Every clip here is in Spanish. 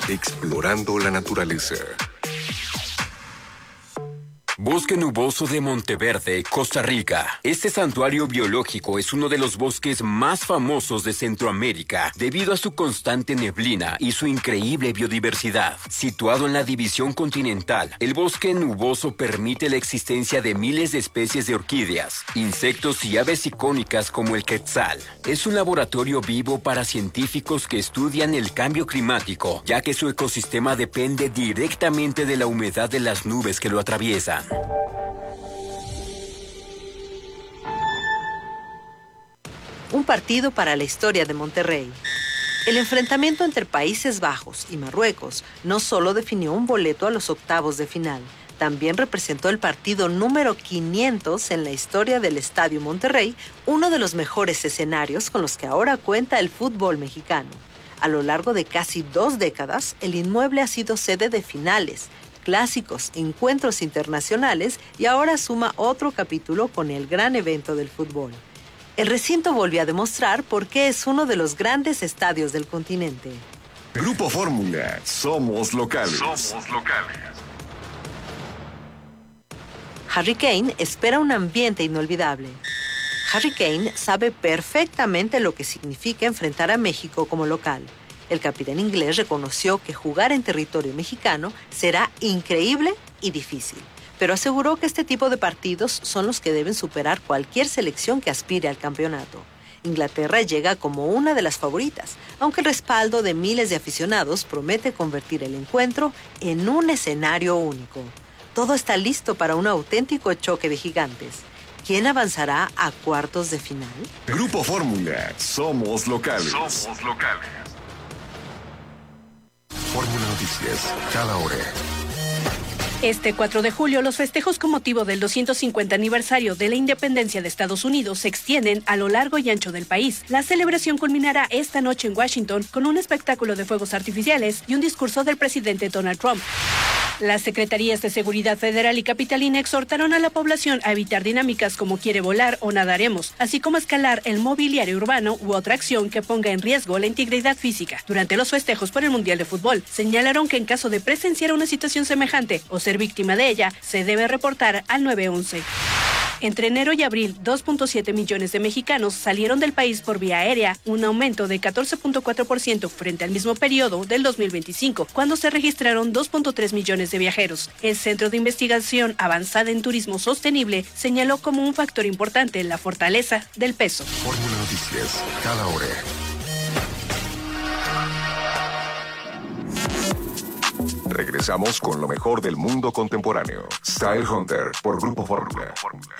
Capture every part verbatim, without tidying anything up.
explorando la naturaleza. Bosque Nuboso de Monteverde, Costa Rica. Este santuario biológico es uno de los bosques más famosos de Centroamérica debido a su constante neblina y su increíble biodiversidad. Situado en la división continental, el bosque nuboso permite la existencia de miles de especies de orquídeas, insectos y aves icónicas como el quetzal. Es un laboratorio vivo para científicos que estudian el cambio climático, ya que su ecosistema depende directamente de la humedad de las nubes que lo atraviesan. Un partido para la historia de Monterrey. El enfrentamiento entre Países Bajos y Marruecos no solo definió un boleto a los octavos de final, también representó el partido número quinientos en la historia del Estadio Monterrey, uno de los mejores escenarios con los que ahora cuenta el fútbol mexicano. A lo largo de casi dos décadas, el inmueble ha sido sede de finales, clásicos, encuentros internacionales y ahora suma otro capítulo con el gran evento del fútbol. El recinto volvió a demostrar por qué es uno de los grandes estadios del continente. Grupo Fórmula, somos locales. Somos locales. Harry Kane espera un ambiente inolvidable. Harry Kane sabe perfectamente lo que significa enfrentar a México como local. El capitán inglés reconoció que jugar en territorio mexicano será increíble y difícil, pero aseguró que este tipo de partidos son los que deben superar cualquier selección que aspire al campeonato. Inglaterra llega como una de las favoritas, aunque el respaldo de miles de aficionados promete convertir el encuentro en un escenario único. Todo está listo para un auténtico choque de gigantes. ¿Quién avanzará a cuartos de final? Grupo Fórmula, somos locales. Somos locales. Fórmula Noticias, cada hora. Este cuatro de julio, los festejos con motivo del doscientos cincuenta aniversario de la independencia de Estados Unidos se extienden a lo largo y ancho del país. La celebración culminará esta noche en Washington con un espectáculo de fuegos artificiales y un discurso del presidente Donald Trump. Las Secretarías de Seguridad Federal y Capitalina exhortaron a la población a evitar dinámicas como quiere volar o nadaremos, así como escalar el mobiliario urbano u otra acción que ponga en riesgo la integridad física. Durante los festejos por el Mundial de Fútbol, señalaron que en caso de presenciar una situación semejante o ser víctima de ella, se debe reportar al nueve once. Entre enero y abril, dos punto siete millones de mexicanos salieron del país por vía aérea, un aumento de catorce punto cuatro por ciento frente al mismo periodo del dos mil veinticinco, cuando se registraron dos punto tres millones de viajeros. El Centro de Investigación Avanzada en Turismo Sostenible señaló como un factor importante la fortaleza del peso. Fórmula Noticias, cada hora. Regresamos con lo mejor del mundo contemporáneo. Style Hunter por Grupo Fórmula.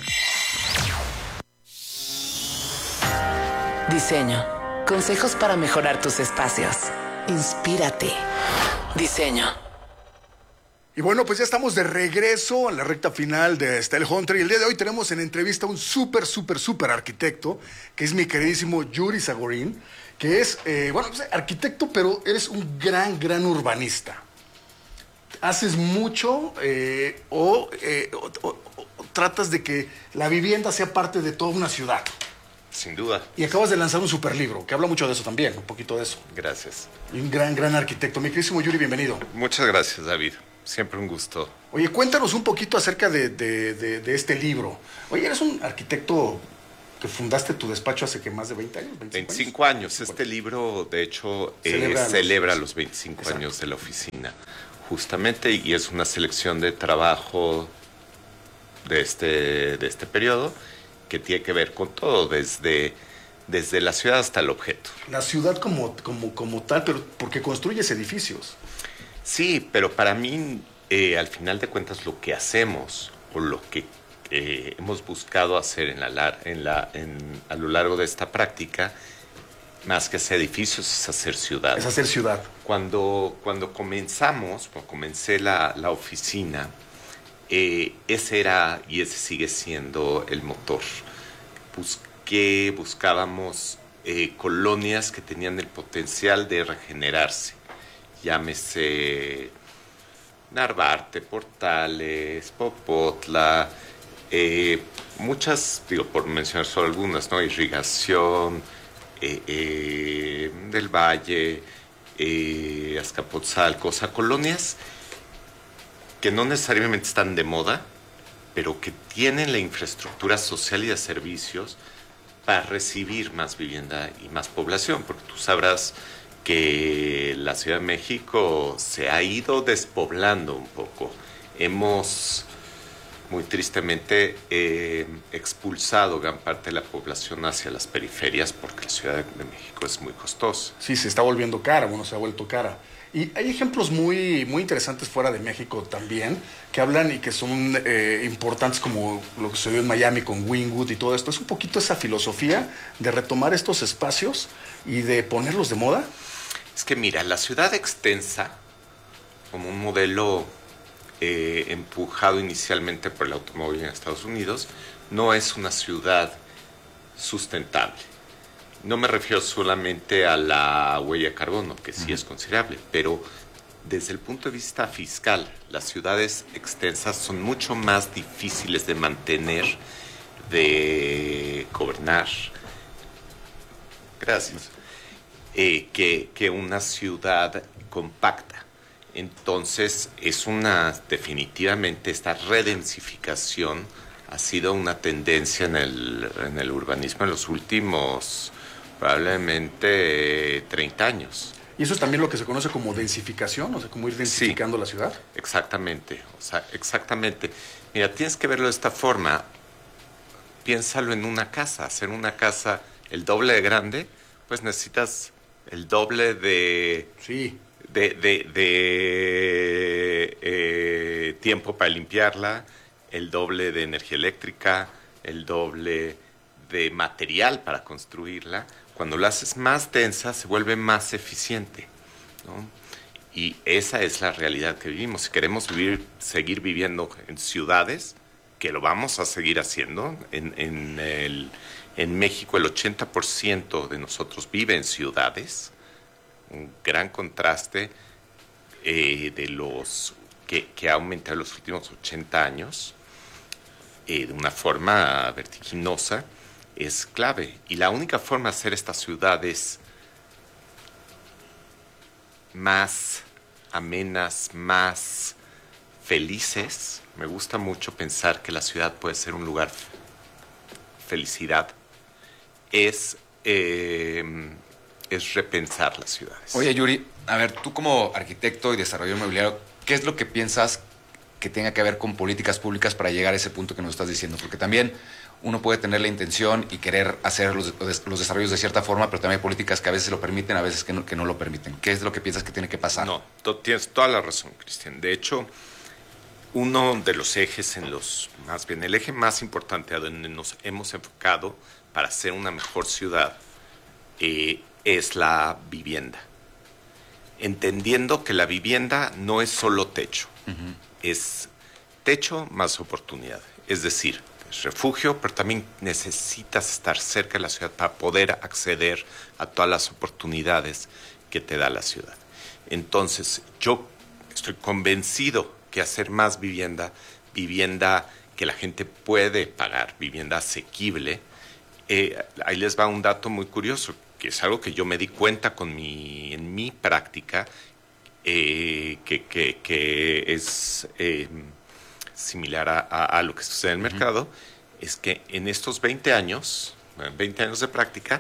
Diseño. Consejos para mejorar tus espacios. Inspírate. Diseño. Y bueno, pues ya estamos de regreso en la recta final de Style Hunter. Y el día de hoy tenemos en entrevista a un súper, súper, súper arquitecto, que es mi queridísimo Yuri Zagorín, que es, eh, bueno, pues, arquitecto, pero eres un gran, gran urbanista. Haces mucho eh, o, eh, o, o, o tratas de que la vivienda sea parte de toda una ciudad. Sin duda. Y acabas de lanzar un super libro que habla mucho de eso también, un poquito de eso. Gracias. Y un gran, gran arquitecto. Mi queridísimo Yuri, bienvenido. Muchas gracias, David. Siempre un gusto. Oye, cuéntanos un poquito acerca de, de, de, de este libro. Oye, eres un arquitecto que fundaste tu despacho hace que más de veinte años. veinticinco, veinticinco años. Este libro, de hecho, celebra, eh, los, celebra los veinticinco exacto. años de la oficina. Justamente, y es una selección de trabajo de este, de este periodo que tiene que ver con todo, desde, desde la ciudad hasta el objeto. La ciudad como, como, como tal, pero porque construyes edificios. Sí, pero para mí, eh, al final de cuentas, lo que hacemos o lo que eh, hemos buscado hacer en la, en la, en, a lo largo de esta práctica, más que hacer edificios, es hacer ciudad. Es hacer ciudad. Cuando, cuando comenzamos, cuando comencé la, la oficina, eh, ese era y ese sigue siendo el motor. Busqué, buscábamos eh, colonias que tenían el potencial de regenerarse. Llámese Narvarte, Portales, Popotla, eh, muchas, digo, por mencionar solo algunas, ¿no? Irrigación, Eh, eh, del Valle, eh, Azcapotzalco, o sea, colonias que no necesariamente están de moda, pero que tienen la infraestructura social y de servicios para recibir más vivienda y más población, porque tú sabrás que la Ciudad de México se ha ido despoblando un poco. Hemos, muy tristemente, eh, expulsado gran parte de la población hacia las periferias porque la Ciudad de México es muy costosa. Sí, se está volviendo cara, bueno, se ha vuelto cara. Y hay ejemplos muy, muy interesantes fuera de México también, que hablan y que son eh, importantes, como lo que se dio en Miami con Wynwood y todo esto. Es un poquito esa filosofía de retomar estos espacios y de ponerlos de moda. Es que mira, la ciudad extensa, como un modelo eh, empujado inicialmente por el automóvil en Estados Unidos, no es una ciudad sustentable. No me refiero solamente a la huella de carbono, que sí es considerable, pero desde el punto de vista fiscal, las ciudades extensas son mucho más difíciles de mantener, de gobernar. Gracias. Eh, que, que una ciudad compacta. Entonces, es una, definitivamente, esta redensificación ha sido una tendencia en el, en el urbanismo en los últimos, probablemente, eh, treinta años. Y eso es también lo que se conoce como densificación, o sea, como ir densificando sí, la ciudad. Exactamente, o sea, exactamente. Mira, tienes que verlo de esta forma. Piénsalo en una casa. Hacer una casa el doble de grande, pues necesitas el doble de, sí. de, de, de eh, tiempo para limpiarla, el doble de energía eléctrica, el doble de material para construirla. Cuando lo haces más densa, se vuelve más eficiente, ¿no? Y esa es la realidad que vivimos. Si queremos vivir, seguir viviendo en ciudades, que lo vamos a seguir haciendo, en, en el... En México el ochenta por ciento de nosotros vive en ciudades, un gran contraste eh, de los que, que ha aumentado en los últimos ochenta años eh, de una forma vertiginosa, es clave. Y la única forma de hacer estas ciudades más amenas, más felices, me gusta mucho pensar que la ciudad puede ser un lugar felicidad, es, eh, es repensar las ciudades. Oye, Yuri, a ver, tú como arquitecto y desarrollador inmobiliario, ¿qué es lo que piensas que tenga que ver con políticas públicas para llegar a ese punto que nos estás diciendo? Porque también uno puede tener la intención y querer hacer los, los desarrollos de cierta forma, pero también hay políticas que a veces lo permiten, a veces que no, que no lo permiten. ¿Qué es lo que piensas que tiene que pasar? No, tú tienes toda la razón, Cristian. De hecho, uno de los ejes en los, más bien el eje más importante a donde nos hemos enfocado para ser una mejor ciudad eh, es la vivienda. Entendiendo que la vivienda no es solo techo, uh-huh. es techo más oportunidad. Es decir, es refugio, pero también necesitas estar cerca de la ciudad para poder acceder a todas las oportunidades que te da la ciudad. Entonces, yo estoy convencido que hacer más vivienda, vivienda que la gente puede pagar, vivienda asequible. Eh, ahí les va un dato muy curioso, que es algo que yo me di cuenta con mi, en mi práctica, eh, que, que, que es eh, similar a, a, a lo que sucede en el uh-huh. mercado, es que en estos veinte años, veinte años de práctica,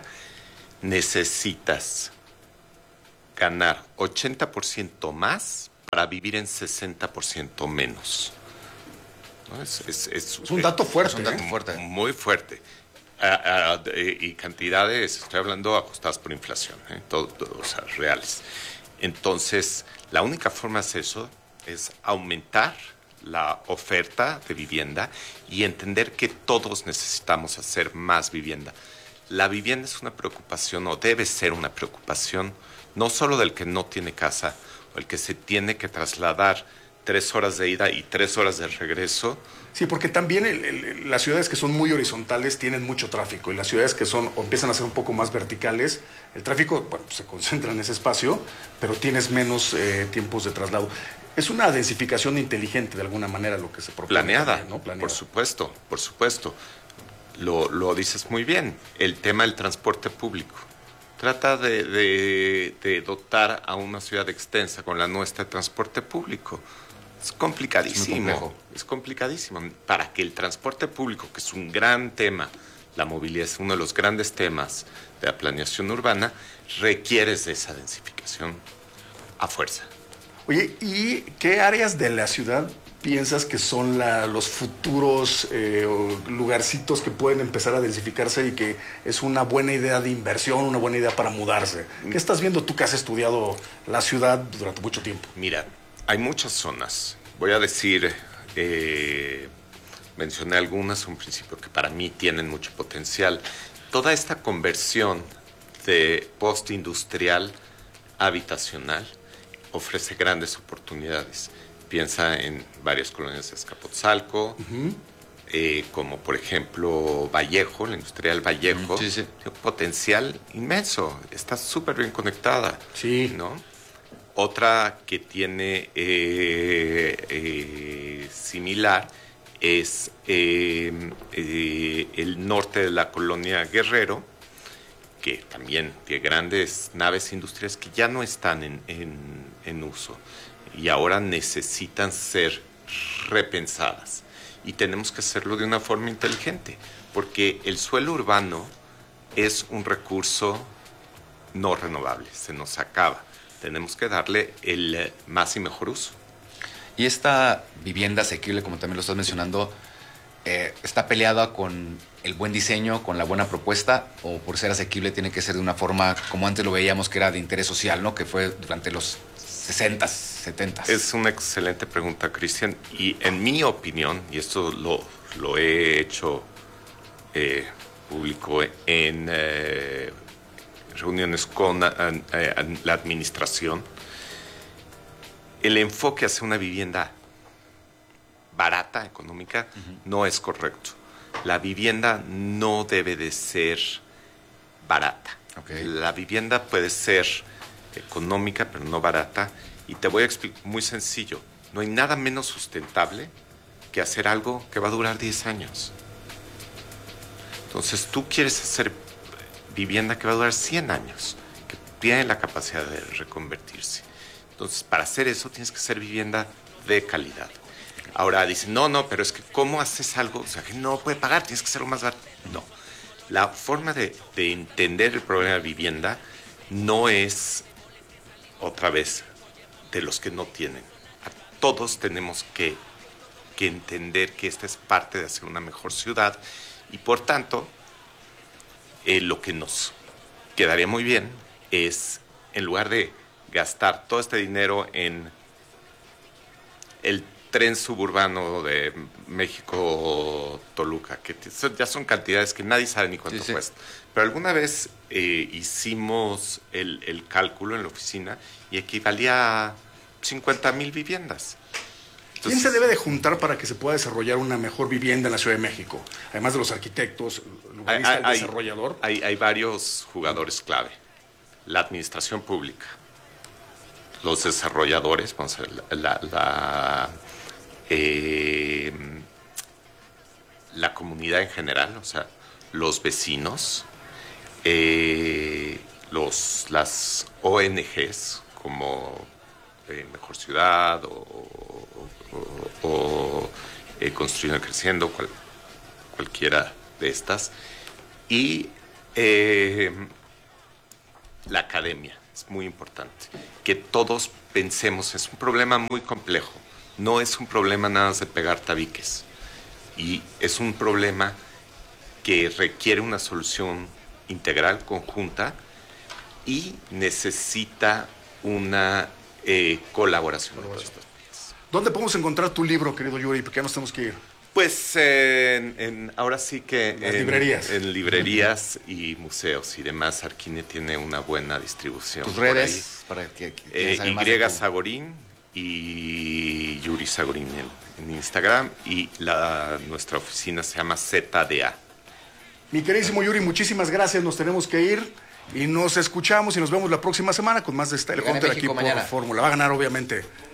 necesitas ganar ochenta por ciento más para vivir en sesenta por ciento menos. ¿No? Es, es, es, es un dato fuerte. Es un dato ¿eh? fuerte. Muy fuerte. Uh, uh, y cantidades, estoy hablando ajustadas por inflación, ¿eh? todo, todo, o sea, reales. Entonces, la única forma de hacer eso es aumentar la oferta de vivienda y entender que todos necesitamos hacer más vivienda. La vivienda es una preocupación, o debe ser una preocupación, no solo del que no tiene casa, o el que se tiene que trasladar tres horas de ida y tres horas de regreso. Sí, porque también el, el, las ciudades que son muy horizontales tienen mucho tráfico, y las ciudades que son o empiezan a ser un poco más verticales, el tráfico, bueno, se concentra en ese espacio, pero tienes menos eh, tiempos de traslado. Es una densificación inteligente de alguna manera lo que se propone. Planeada, también, ¿no? Planeada. Por supuesto, por supuesto. Lo, lo dices muy bien. El tema del transporte público. Trata de, de, de dotar a una ciudad extensa con la nuestra de transporte público. Es complicadísimo. Es, es complicadísimo. Para que el transporte público, que es un gran tema, la movilidad es uno de los grandes temas de la planeación urbana, requieres de esa densificación a fuerza. Oye, ¿y qué áreas de la ciudad piensas que son la, los futuros eh, lugarcitos que pueden empezar a densificarse y que es una buena idea de inversión, una buena idea para mudarse? ¿Qué estás viendo tú que has estudiado la ciudad durante mucho tiempo? Mira, hay muchas zonas. Voy a decir, eh, mencioné algunas a un principio que para mí tienen mucho potencial. Toda esta conversión de postindustrial habitacional ofrece grandes oportunidades. Piensa en varias colonias de Azcapotzalco, uh-huh. eh, como por ejemplo Vallejo, la industrial Vallejo, sí, sí. Tiene un potencial inmenso, está súper bien conectada. Sí. ¿No? Otra que tiene eh, eh, similar es eh, eh, el norte de la colonia Guerrero, que también tiene grandes naves industriales que ya no están en, en, en uso y ahora necesitan ser repensadas. Y tenemos que hacerlo de una forma inteligente, porque el suelo urbano es un recurso no renovable, se nos acaba. Tenemos que darle el más y mejor uso. Y esta vivienda asequible, como también lo estás mencionando, eh, ¿está peleada con el buen diseño, con la buena propuesta, o por ser asequible tiene que ser de una forma como antes lo veíamos, que era de interés social, ¿no? Que fue durante los sesentas, setentas. Es una excelente pregunta, Cristian, y en mi opinión, y esto lo, lo he hecho eh, público en eh, reuniones con eh, eh, la administración, el enfoque hacia una vivienda barata, económica, uh-huh. no es correcto. La vivienda no debe de ser barata. Okay. La vivienda puede ser económica, pero no barata. Y te voy a explicar muy sencillo. No hay nada menos sustentable que hacer algo que va a durar diez años. Entonces, tú quieres hacer vivienda que va a durar cien años, que tiene la capacidad de reconvertirse. Entonces, para hacer eso, tienes que hacer vivienda de calidad. Ahora dicen, no, no, pero es que ¿cómo haces algo? O sea, que no puede pagar, tienes que hacerlo más barato. No. La forma de, de entender el problema de vivienda no es, otra vez, de los que no tienen. A todos tenemos que, que entender que esta es parte de hacer una mejor ciudad y, por tanto, eh, lo que nos quedaría muy bien es, en lugar de gastar todo este dinero en el tren suburbano de México-Toluca, que ya son cantidades que nadie sabe ni cuánto sí, sí. cuesta. Pero alguna vez eh, hicimos el, el cálculo en la oficina y equivalía a cincuenta mil viviendas. Entonces, ¿quién se debe de juntar para que se pueda desarrollar una mejor vivienda en la Ciudad de México? Además de los arquitectos, el urbanista, hay, el hay, desarrollador. Hay, hay varios jugadores clave. La administración pública, los desarrolladores, vamos a ver, la, la, eh, la comunidad en general, o sea, los vecinos, eh, los, las O N Ges como eh, Mejor Ciudad o, o, o eh, Construyendo y Creciendo, cual, cualquiera de estas, y eh, la academia. Es muy importante que todos pensemos, es un problema muy complejo, no es un problema nada más de pegar tabiques, y es un problema que requiere una solución integral, conjunta, y necesita una eh, colaboración. colaboración. ¿Dónde podemos encontrar tu libro, querido Yuri? Porque ya nos tenemos que ir. Pues eh, en, en, ahora sí que en, en librerías, en librerías y museos y demás. Arquine tiene una buena distribución. ¿Tus redes? Para que, que eh, Y Sagorín y Yuri Sagorín en, en Instagram, y la, nuestra oficina se llama Z D A. Mi queridísimo Yuri, muchísimas gracias. Nos tenemos que ir y nos escuchamos y nos vemos la próxima semana con más de Style Hunter aquí por Fórmula. Va a ganar, obviamente,